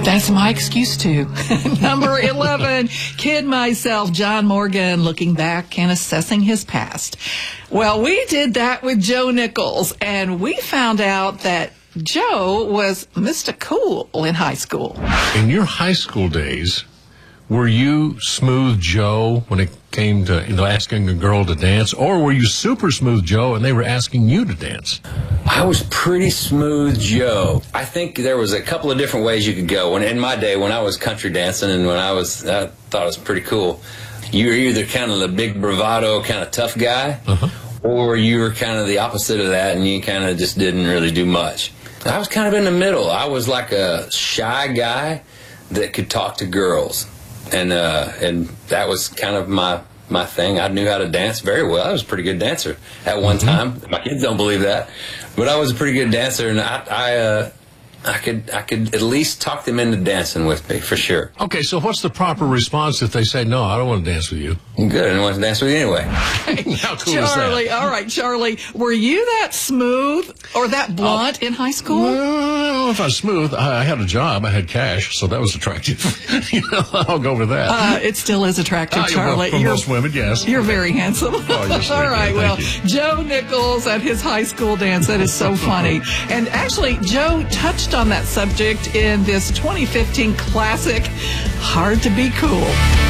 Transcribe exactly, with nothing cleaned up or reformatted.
That's my excuse, too. Number eleven, Kid Myself, John Morgan, looking back and assessing his past. Well, we did that with Joe Nichols, and we found out that Joe was Mister Cool in high school. In your high school days, were you Smooth Joe when it came to, you know, asking a girl to dance, or were you Super Smooth Joe and they were asking you to dance? I was pretty Smooth Joe. I think there was a couple of different ways you could go. When in my day, when I was country dancing and when I was, I thought it was pretty cool. You were either kind of the big bravado, kind of tough guy, uh-huh. or you were kind of the opposite of that, and you kind of just didn't really do much. I was kind of in the middle. I was like a shy guy that could talk to girls. And uh, and that was kind of my my thing. I knew how to dance very well. I was a pretty good dancer at one time. My kids don't believe that, but I was a pretty good dancer, and I I, uh, I could I could at least talk them into dancing with me for sure. Okay, so what's the proper response if they say no? I don't want to dance with you. Good, I don't want to dance with you anyway. How cool Charlie, is that? all right, Charlie, were you that smooth or that blunt oh. in high school? Well, I don't know if I was smooth. I, I had a job. I had cash, so that was attractive. You know, I'll go with that. Uh, it still is attractive, uh, Charlie. For you're, most women, yes. You're very handsome. Oh, yes, all right, you. well, Thank you. Joe Nichols at his high school dance. That is so funny. And actually, Joe touched on that subject in this twenty fifteen classic, Hard to Be Cool.